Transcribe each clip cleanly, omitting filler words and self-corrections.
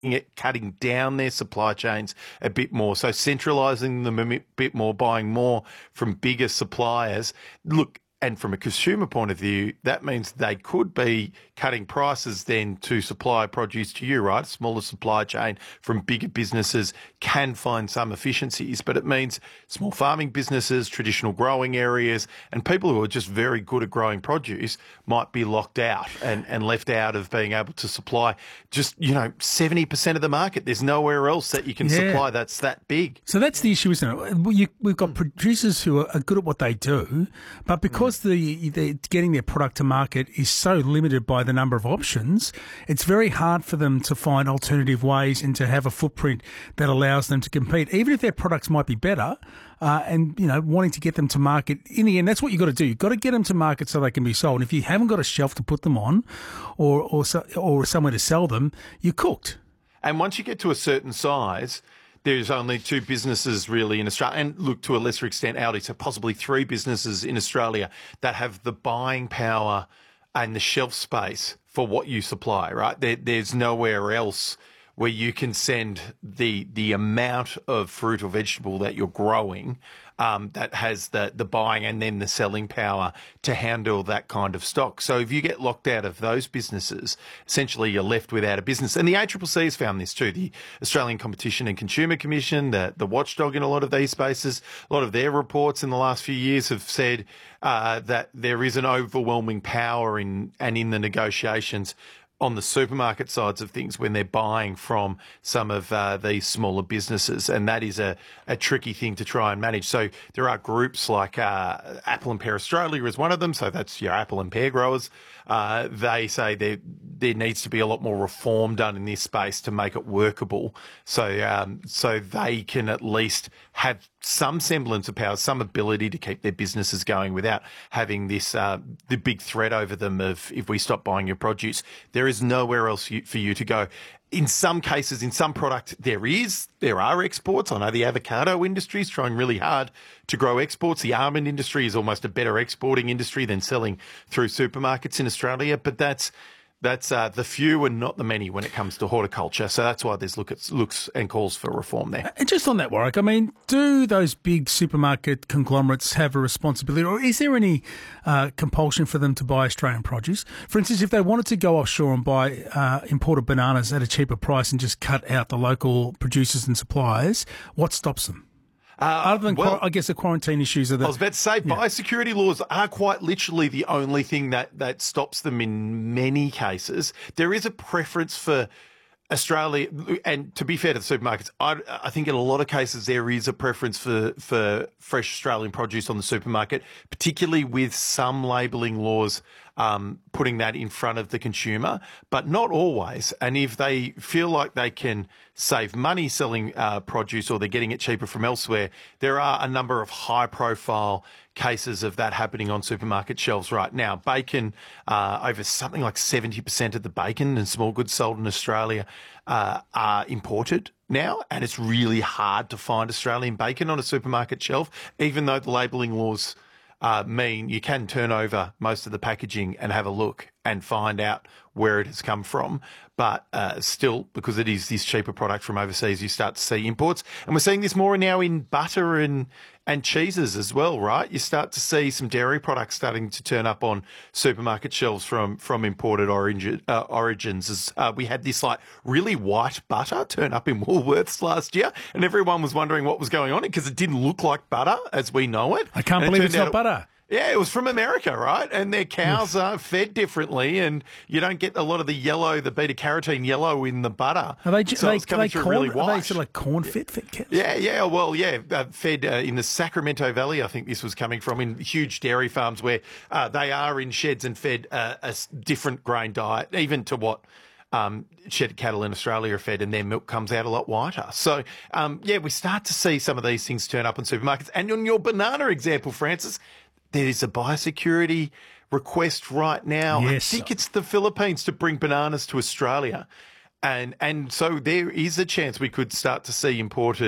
cutting down their supply chains a bit more, so centralising them a bit more, buying more from bigger suppliers. Look, and from a consumer point of view, that means they could be cutting prices then to supply produce to you, right? Smaller supply chain from bigger businesses can find some efficiencies, but it means small farming businesses, traditional growing areas, and people who are just very good at growing produce might be locked out and left out of being able to supply just, 70% of the market. There's nowhere else that you can supply that's that big. So that's the issue, isn't it? We've got producers who are good at what they do, but because they're getting their product to market is so limited by the number of options, it's very hard for them to find alternative ways and to have a footprint that allows them to compete, even if their products might be better. And wanting to get them to market, in the end, that's what you've got to do. You've got to get them to market so they can be sold. And if you haven't got a shelf to put them on, or somewhere to sell them, you're cooked. And once you get to a certain size, there's only two businesses really in Australia, and look, to a lesser extent, Aldi, so possibly three businesses in Australia that have the buying power and the shelf space for what you supply, right? There's nowhere else where you can send the amount of fruit or vegetable that you're growing that has the buying and then the selling power to handle that kind of stock. So if you get locked out of those businesses, essentially you're left without a business. And the ACCC has found this too. The Australian Competition and Consumer Commission, the watchdog in a lot of these spaces, a lot of their reports in the last few years have said that there is an overwhelming power in the negotiations on the supermarket sides of things when they're buying from some of these smaller businesses. And that is a tricky thing to try and manage. So there are groups like Apple and Pear Australia is one of them. So that's your apple and pear growers. They say there needs to be a lot more reform done in this space to make it workable. So they can at least have some semblance of power, some ability to keep their businesses going without having this the big threat over them of, if we stop buying your produce, there is nowhere else for you to go. In some cases, in some product, there are exports. I know the avocado industry is trying really hard to grow exports. The almond industry is almost a better exporting industry than selling through supermarkets in Australia. But that's the few and not the many when it comes to horticulture. So that's why there's looks and calls for reform there. And just on that, Warwick, I mean, do those big supermarket conglomerates have a responsibility, or is there any compulsion for them to buy Australian produce? For instance, if they wanted to go offshore and buy imported bananas at a cheaper price and just cut out the local producers and suppliers, what stops them? Other than, I guess, the quarantine issues are the... I was about to say, biosecurity laws are quite literally the only thing that stops them in many cases. There is a preference for Australia, and to be fair to the supermarkets, I think in a lot of cases there is a preference for fresh Australian produce on the supermarket, particularly with some labelling laws putting that in front of the consumer, but not always. And if they feel like they can save money selling produce, or they're getting it cheaper from elsewhere, there are a number of high-profile cases of that happening on supermarket shelves right now. Bacon, over something like 70% of the bacon and small goods sold in Australia are imported now, and it's really hard to find Australian bacon on a supermarket shelf, even though the labelling laws mean you can turn over most of the packaging and have a look and find out where it has come from. But still, because it is this cheaper product from overseas, you start to see imports. And we're seeing this more now in butter and cheeses as well, right? You start to see some dairy products starting to turn up on supermarket shelves from imported origins. As we had this like really white butter turn up in Woolworths last year, and everyone was wondering what was going on because it didn't look like butter as we know it. I can't believe it's not butter. Yeah, it was from America, right? And their cows are fed differently, and you don't get a lot of the yellow, the beta-carotene yellow in the butter. Are they really white? Are they sort of like corn-fed cows? Yeah. Well, fed in the Sacramento Valley, I think this was coming from, in huge dairy farms where they are in sheds and fed a different grain diet, even to what shedded cattle in Australia are fed, and their milk comes out a lot whiter. So, we start to see some of these things turn up in supermarkets. And on your banana example, Francis, there is a biosecurity request right now. Yes. I think it's the Philippines to bring bananas to Australia. And so there is a chance we could start to see imported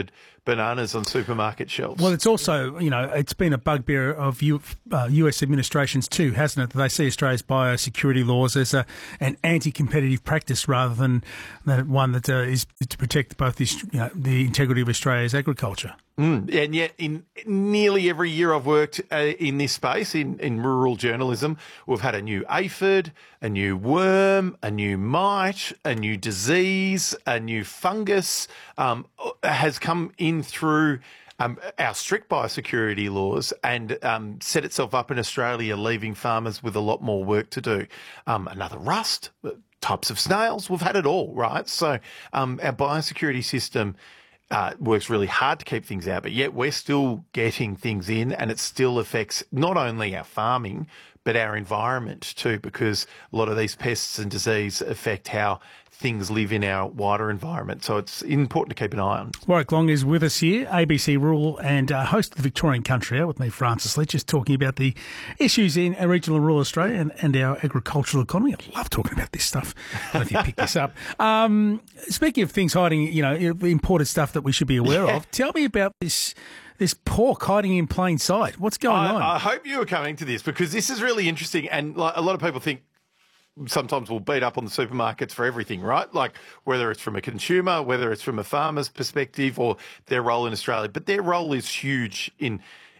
bananas on supermarket shelves. Well, it's also, it's been a bugbear of US administrations too, hasn't it? They see Australia's biosecurity laws as an anti-competitive practice rather than one that is to protect both the integrity of Australia's agriculture. And yet, in nearly every year I've worked in this space, in rural journalism, we've had a new aphid, a new worm, a new mite, a new disease, a new fungus has come in through our strict biosecurity laws and set itself up in Australia, leaving farmers with a lot more work to do. Another rust, types of snails, we've had it all, right? So our biosecurity system works really hard to keep things out, but yet we're still getting things in, and it still affects not only our farming, but our environment too, because a lot of these pests and disease affect how things live in our wider environment. So it's important to keep an eye on. Warwick Long is with us here, ABC Rural and host of the Victorian Country Hour with me, Francis Leach, just talking about the issues in regional and rural Australia and our agricultural economy. I love talking about this stuff. I don't know if you picked this up. Speaking of things hiding, imported stuff that we should be aware of, tell me about this pork hiding in plain sight. What's going on? I hope you were coming to this because this is really interesting, and a lot of people think sometimes we'll beat up on the supermarkets for everything, right? Like whether it's from a consumer, whether it's from a farmer's perspective or their role in Australia. But their role is huge in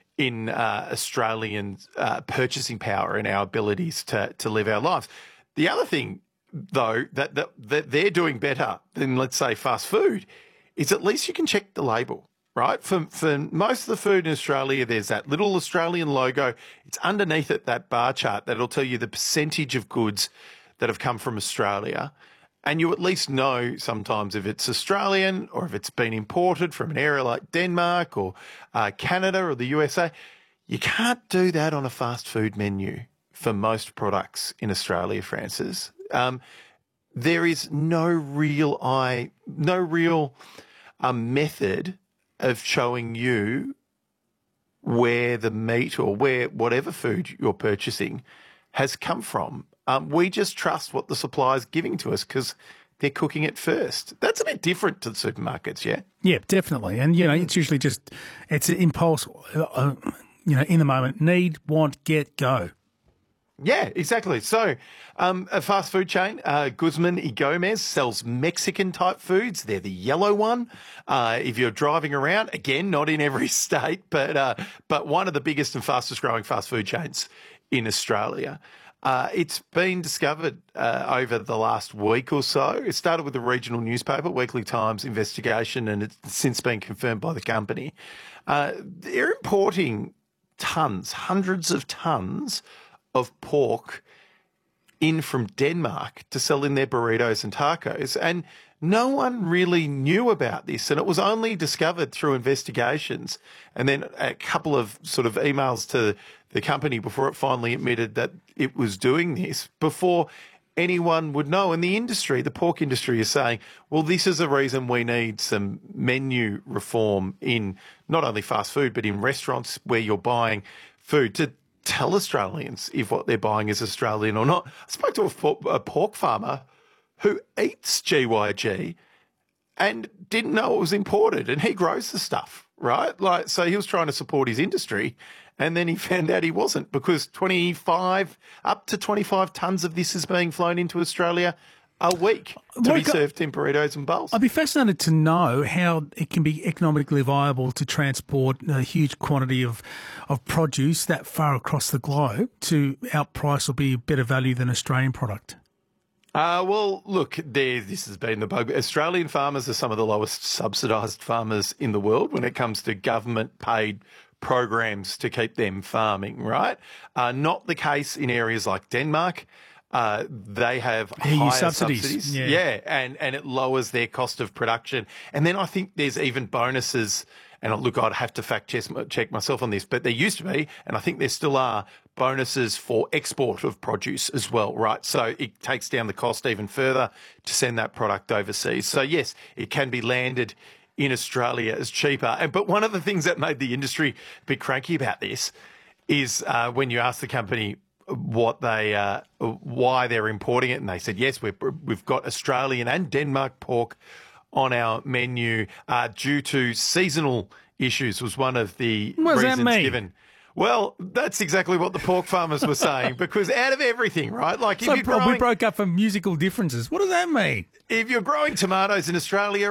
Australian purchasing power and our abilities to live our lives. The other thing, though, that they're doing better than, let's say, fast food is at least you can check the label. Right? For most of the food in Australia, there's that little Australian logo. It's underneath it, that bar chart that'll tell you the percentage of goods that have come from Australia. And you at least know sometimes if it's Australian or if it's been imported from an area like Denmark or Canada or the USA. You can't do that on a fast food menu for most products in Australia, Francis. There is no real method of showing you where the meat or where whatever food you're purchasing has come from. We just trust what the supplier's giving to us because they're cooking it first. That's a bit different to the supermarkets, yeah? Yeah, definitely. And, it's usually it's an impulse, in the moment. Need, want, get, go. Yeah, exactly. So a fast food chain, Guzman y Gomez, sells Mexican-type foods. They're the yellow one. If you're driving around, again, not in every state, but one of the biggest and fastest-growing fast food chains in Australia. It's been discovered over the last week or so. It started with the regional newspaper, Weekly Times investigation, and it's since been confirmed by the company. They're importing hundreds of tons of pork in from Denmark to sell in their burritos and tacos. And no one really knew about this. And it was only discovered through investigations and then a couple of sort of emails to the company before it finally admitted that it was doing this before anyone would know. And the industry, the pork industry, is saying, well, this is a reason we need some menu reform in not only fast food, but in restaurants where you're buying food to tell Australians if what they're buying is Australian or not. I spoke to a pork farmer who eats GYG and didn't know it was imported, and he grows the stuff, right? So he was trying to support his industry, and then he found out he wasn't because up to 25 tonnes of this is being flown into Australia a week to be served in burritos and bowls. I'd be fascinated to know how it can be economically viable to transport a huge quantity of produce that far across the globe to outprice or be better value than Australian product. Well, look, this has been the bug. Australian farmers are some of the lowest subsidised farmers in the world when it comes to government-paid programs to keep them farming, right? Not the case in areas like Denmark. They have higher subsidies. Yeah, and it lowers their cost of production. And then I think there's even bonuses. And look, I'd have to fact check myself on this, but there used to be, and I think there still are, bonuses for export of produce as well, right? So it takes down the cost even further to send that product overseas. So yes, it can be landed in Australia as cheaper. But one of the things that made the industry a bit cranky about this is when you ask the company why they're importing it, and they said, yes, we've got Australian and Denmark pork on our menu due to seasonal issues was one of the What does that reasons mean? given. Well, that's exactly what the pork farmers were saying, because out of everything, right? Like So we broke up for musical differences. What does that mean? if you're growing tomatoes in Australia,